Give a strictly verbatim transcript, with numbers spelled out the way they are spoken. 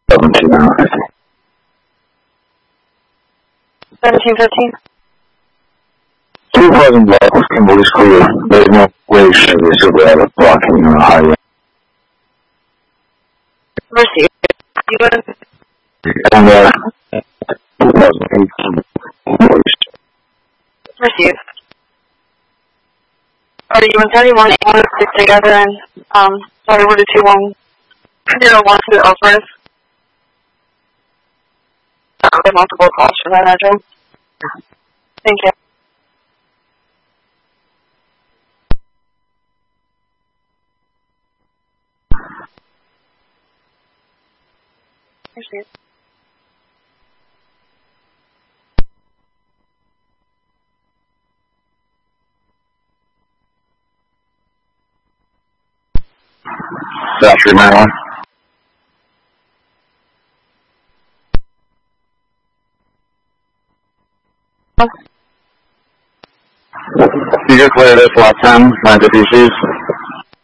seventeen fifteen. Two Pleasant Bluff, Kimberly is clear. There's no way service over at a blocking on the highway. Received. You in? And, uh, two thousand eight. Received. Are you in thirty-one eight one six together and, um, start over to two one zero one two Ellsworth? Uh, there are multiple calls for that address. Thank you. Received. Factory, Maryland. You just clear this lot ten, nine fifty C's.